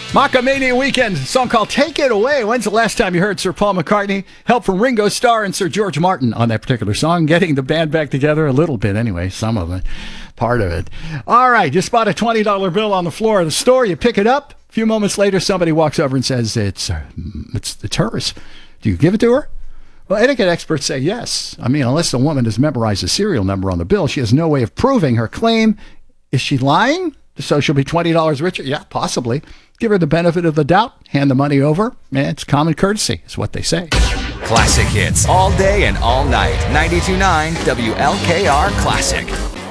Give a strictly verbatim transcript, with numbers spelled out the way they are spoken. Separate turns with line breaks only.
Macamania Weekend, a song called Take It Away. When's the last time you heard Sir Paul McCartney? Help from Ringo Starr and Sir George Martin on that particular song. Getting the band back together a little bit anyway, some of it, part of it. All right, you spot a twenty dollar bill on the floor of the store. You pick it up. A few moments later, somebody walks over and says, it's, uh, it's, it's hers. Do you give it to her? Well, etiquette experts say yes. I mean, unless the woman has memorized the serial number on the bill, she has no way of proving her claim. Is she lying? So she'll be twenty dollars richer? Yeah, possibly. Give her the benefit of the doubt. Hand the money over. Eh, it's common courtesy, is what they say.
Classic hits all day and all night. ninety-two point nine W L K R Classic.